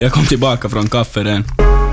Jag kom tillbaka från kafferen.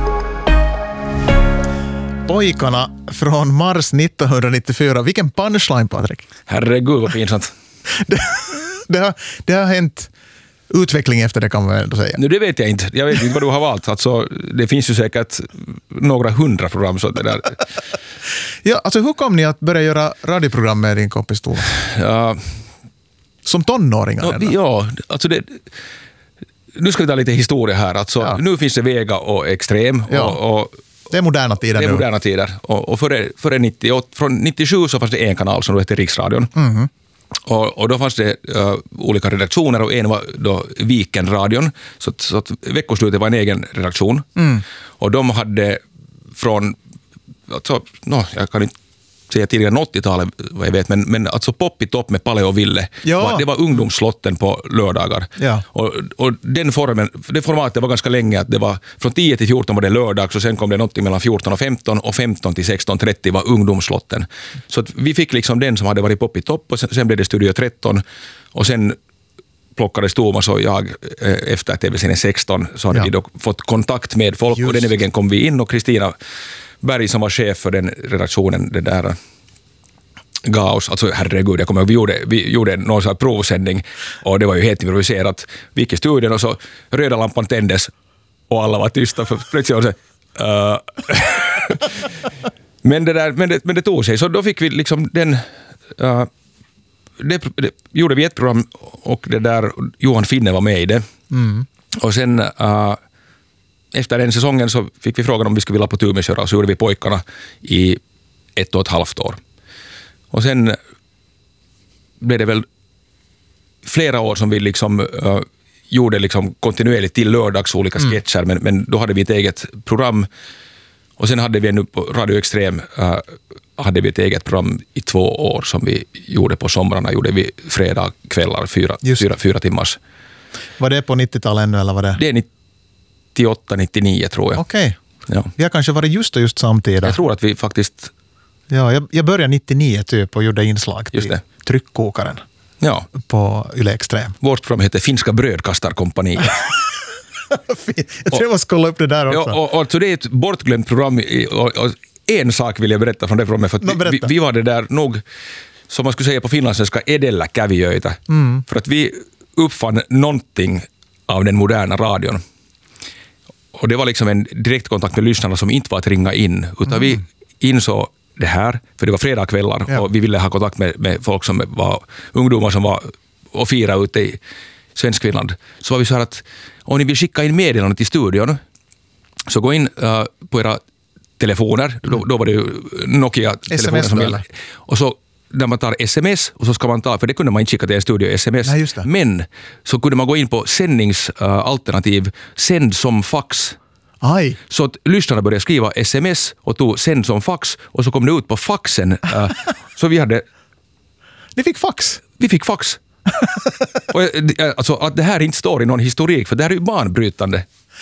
Pojkarna från Mars 1994. Vilken punchline, Patrik. Herregud, vad pinsamt. det har hänt utveckling efter det, kan man väl säga. Nu, det vet jag inte. Jag vet inte vad du har valt. Alltså, det finns ju säkert några 100 program. Så det där. Ja, alltså hur kom ni att börja göra radioprogram med din kompis Tova? Ja. Som tonåringar? Ja, alltså det... Nu ska vi ta lite historia här. Alltså, nu finns det Vega och Extrem. Ja. Och det är moderna tider nu. Det är moderna tider. Och före 98, från 97 så fanns det en kanal som då hette Riksradion. Mm. Och då fanns det olika redaktioner och en var då Vikenradion. Så att veckoslutet var en egen redaktion. Mm. Och de hade från, alltså, jag kan inte säga tidigare 80-talet vad jag vet, men alltså Pop i topp med Palle och Ville. Ja. Det var ungdomslotten på lördagar. Ja. Och det formatet var ganska länge, att det var från 10 till 14 var det lördags och sen kom det något mellan 14 och 15 och 15 till 16:30 var ungdomslotten. Så att vi fick liksom den som hade varit Pop i topp och sen blev det Studio 13 och sen plockades Thomas och jag efter TV-serien 16 så hade vi då fått kontakt med folk. Just. Och den vägen kom vi in och Kristina Berg som var chef för den redaktionen, det där gav oss, alltså herregud, jag kommer ihåg, vi gjorde någon sån här provsändning och det var ju helt improviserat. Vi gick i studion och så röda lampan tändes och alla var tysta för plötsligt så men det tog sig, så då fick vi liksom den det gjorde vi ett program och det där Johan Finne var med i det. Mm. Och sen efter den säsongen så fick vi frågan om vi skulle vilja på tur med köra, och så gjorde vi Pojkarna i 1,5 år. Och sen blev det väl flera år som vi liksom gjorde liksom kontinuerligt till lördags olika sketcher, men då hade vi ett eget program. Och sen hade vi nu på Radio Extrem hade vi ett eget program i 2 år som vi gjorde på somrarna. Gjorde vi fredag kvällar, 4 timmars. Var det på 90-talet ännu eller var det? Det är 98, 99 tror jag. Okej. Ja. Vi har kanske varit just samtidigt. Jag tror att vi faktiskt... Ja, jag började 99 typ och gjorde inslag till Tryckkokaren. Ja. På Yle Extrem. Vårt program heter Finska brödkastarkompaniet. Jag tror jag måste kolla upp det där också. Ja, och så det är ett bortglömt program. Och en sak vill jag berätta från det programmet. För att vi var det där nog, som man skulle säga på finlandssvenska, edelläkävijöitä. För att vi uppfann någonting av den moderna radion. Och det var liksom en direktkontakt med lyssnarna som inte var att ringa in. Utan vi insåg det här, för det var fredagskvällar och vi ville ha kontakt med folk som var ungdomar som var och fira ute i Svenskfinland. Så var vi så här att om ni vill skicka in meddelande till studion så gå in på era telefoner. Då var det ju Nokia-telefoner som gällde. Och så när man tar sms och så ska man ta, för det kunde man inte skicka till en studio sms. Nej, just det. Men så kunde man gå in på sändningsalternativ sänd som fax. Aj. Så att lyssnarna började skriva sms och tog sänd som fax och så kom det ut på faxen. Så vi hade... Ni fick fax? Vi fick fax. Och, alltså att det här inte står i någon historik, för det här är ju banbrytande.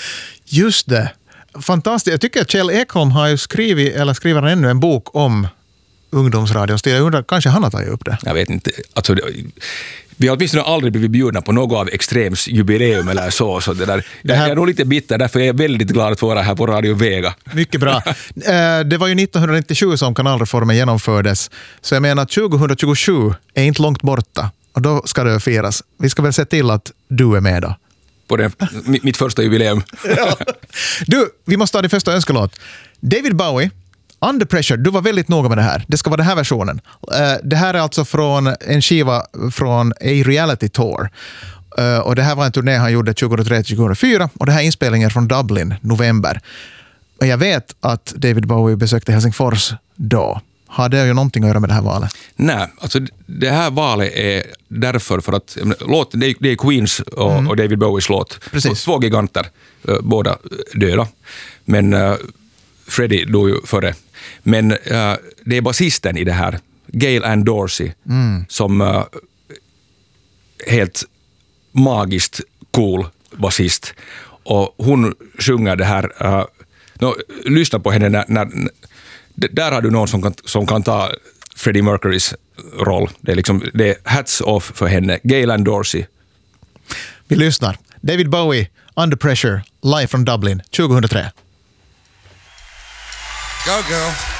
Just det. Fantastiskt. Jag tycker att Kjell Ekholm har ju skriver ännu en bok om ungdomsradions tid. Jag undrar, kanske han har tagit upp det? Jag vet inte. Alltså, vi har åtminstone aldrig blivit bjudna på något av Extrems jubileum eller så det där. Jag är nog lite bitter, därför är jag väldigt glad att vara här på Radio Vega. Mycket bra. Det var ju 1997 som kanalreformen genomfördes. Så jag menar, 2027 är inte långt borta. Och då ska det firas. Vi ska väl se till att du är med då. På mitt första jubileum. Ja. Du, vi måste ta din första önskelåt. David Bowie, Under Pressure. Du var väldigt noga med det här. Det ska vara den här versionen. Det här är alltså från en skiva från A Reality Tour. Och det här var en turné han gjorde 2003-2004. Och det här är inspelningen från Dublin, november. Och jag vet att David Bowie besökte Helsingfors då. Har det ju någonting att göra med det här valet? Nej, alltså det här valet är därför för att låten, det är Queens och David Bowies låt. Precis. 2 giganter, båda döda. Men Freddie dog ju före. Men det är basisten i det här, Gail Ann Dorsey, som helt magiskt cool basist. Och hon sjunger det här, lyssna på henne när där har du någon som kan ta Freddie Mercurys roll. Det är hats off för henne. Gail Ann Dorsey. Vi lyssnar. David Bowie, Under Pressure, live från Dublin 2003. Go girl.